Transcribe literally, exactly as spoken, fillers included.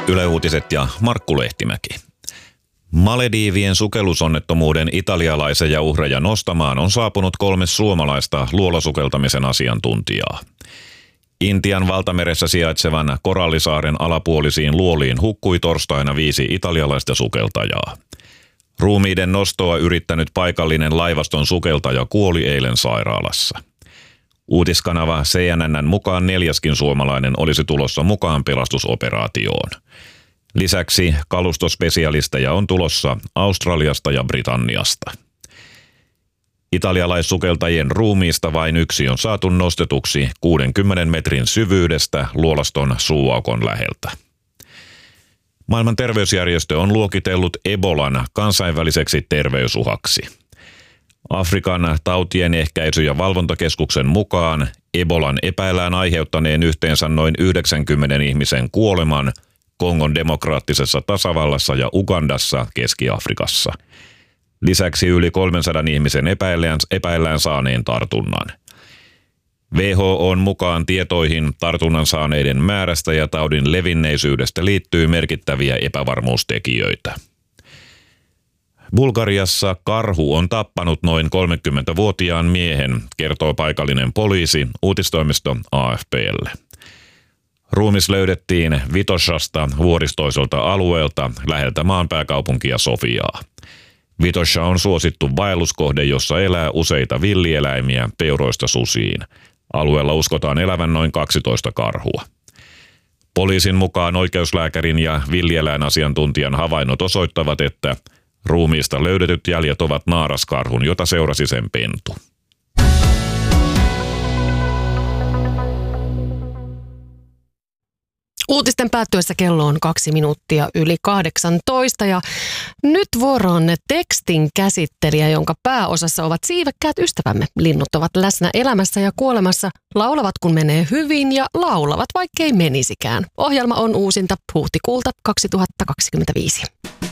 Yle Uutiset ja Markku Lehtimäki. Malediivien sukellusonnettomuuden italialaisia uhreja nostamaan on saapunut kolme suomalaista luolasukeltamisen asiantuntijaa. Intian valtameressä sijaitsevan Korallisaaren alapuolisiin luoliin hukkui torstaina viisi italialaista sukeltajaa. Ruumiiden nostoa yrittänyt paikallinen laivaston sukeltaja kuoli eilen sairaalassa. Uutiskanava C N N:n mukaan neljäskin suomalainen olisi tulossa mukaan pelastusoperaatioon. Lisäksi kalustospesialisteja on tulossa Australiasta ja Britanniasta. Italialaissukeltajien ruumiista vain yksi on saatu nostetuksi kuudenkymmenen metrin syvyydestä luolaston suuaukon läheltä. Maailman terveysjärjestö on luokitellut Ebolan kansainväliseksi terveysuhaksi. Afrikan tautien ehkäisy- ja valvontakeskuksen mukaan Ebolan epäillään aiheuttaneen yhteensä noin yhdeksänkymmentä ihmisen kuoleman Kongon demokraattisessa tasavallassa ja Ugandassa Keski-Afrikassa. Lisäksi yli kolmensadan ihmisen epäillään, epäillään saaneen tartunnan. W H O:n mukaan tietoihin tartunnan saaneiden määrästä ja taudin levinneisyydestä liittyy merkittäviä epävarmuustekijöitä. Bulgariassa karhu on tappanut noin kolmekymmentävuotiaan miehen, kertoo paikallinen poliisi uutistoimisto A F P:lle. Ruumis löydettiin Vitoshasta vuoristoiselta alueelta läheltä maan pääkaupunkia Sofiaa. Vitosha on suosittu vaelluskohde, jossa elää useita villieläimiä peuroista susiin. Alueella uskotaan elävän noin kaksitoista karhua. Poliisin mukaan oikeuslääkärin ja villieläinasiantuntijan havainnot osoittavat, että ruumiista löydetyt jäljet ovat naaraskarhun, jota seurasi sen pentu. Uutisten päättyessä kello on kaksi minuuttia yli kahdeksantoista ja nyt vuoroon tekstin käsittelijä, jonka pääosassa ovat siivekkäät ystävämme. Linnut ovat läsnä elämässä ja kuolemassa, laulavat kun menee hyvin ja laulavat vaikkei menisikään. Ohjelma on uusinta huhtikuulta kaksituhattakaksikymmentäviisi.